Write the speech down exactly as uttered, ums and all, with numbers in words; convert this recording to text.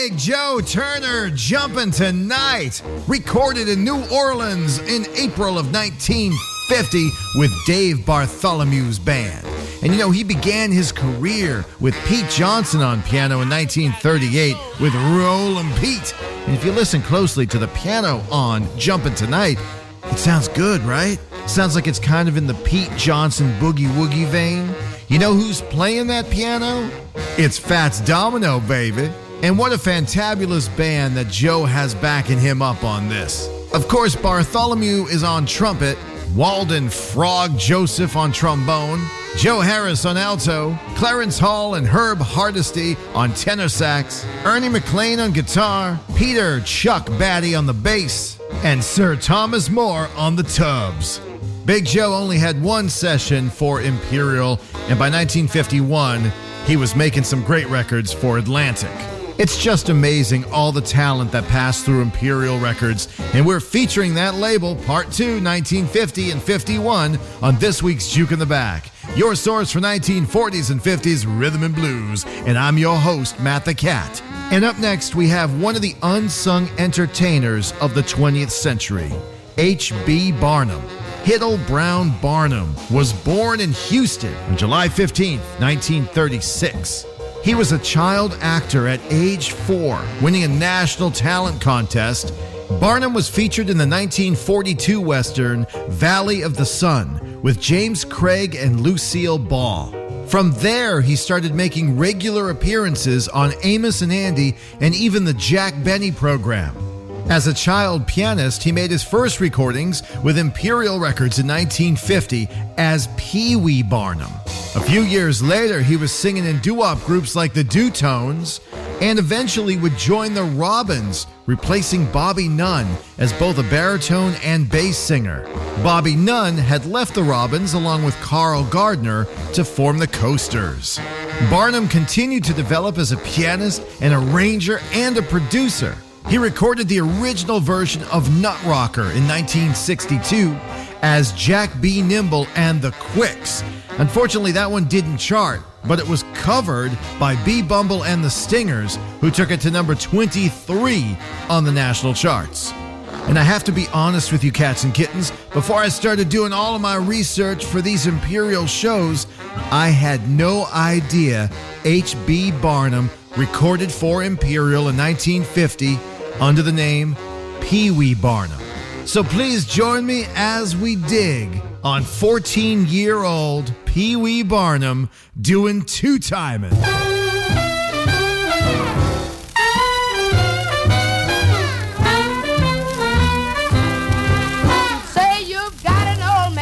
Big Joe Turner, Jumpin' Tonight, recorded in New Orleans in April of nineteen fifty with Dave Bartholomew's band. And you know, he began his career with Pete Johnson on piano in nineteen thirty-eight with Rollin' Pete. And if you listen closely to the piano on Jumpin' Tonight, it sounds good, right? Sounds like it's kind of in the Pete Johnson boogie-woogie vein. You know who's playing that piano? It's Fats Domino, baby. And what a fantabulous band that Joe has backing him up on this. Of course, Bartholomew is on trumpet, Walden Frog Joseph on trombone, Joe Harris on alto, Clarence Hall and Herb Hardesty on tenor sax, Ernie McLean on guitar, Peter Chuck Batty on the bass, and Sir Thomas Moore on the tubs. Big Joe only had one session for Imperial, and by nineteen fifty-one, he was making some great records for Atlantic. It's just amazing all the talent that passed through Imperial Records, and we're featuring that label, Part two, nineteen fifty and fifty-one, on this week's Juke in the Back, your source for nineteen forties and fifties rhythm and blues, and I'm your host, Matt the Cat. And up next, we have one of the unsung entertainers of the twentieth century, H B Barnum. Hiddle Brown Barnum was born in Houston on July fifteenth, nineteen thirty-six. He was a child actor at age four, winning a national talent contest. Barnum was featured in the nineteen forty-two Western Valley of the Sun with James Craig and Lucille Ball. From there, he started making regular appearances on Amos and Andy and even the Jack Benny program. As a child pianist, he made his first recordings with Imperial Records in nineteen fifty as Pee Wee Barnum. A few years later, he was singing in doo-wop groups like the Doo-Tones and eventually would join the Robins, replacing Bobby Nunn as both a baritone and bass singer. Bobby Nunn had left the Robins along with Carl Gardner to form the Coasters. Barnum continued to develop as a pianist, an arranger, and a producer. He recorded the original version of Nut Rocker in nineteen sixty-two as Jack B. Nimble and the Quicks. Unfortunately, that one didn't chart, but it was covered by B. Bumble and the Stingers, who took it to number twenty-three on the national charts. And I have to be honest with you, cats and kittens, before I started doing all of my research for these Imperial shows, I had no idea H B Barnum recorded for Imperial in nineteen fifty under the name Pee Wee Barnum. So please join me as we dig on fourteen-year-old Pee Wee Barnum doing two-timing.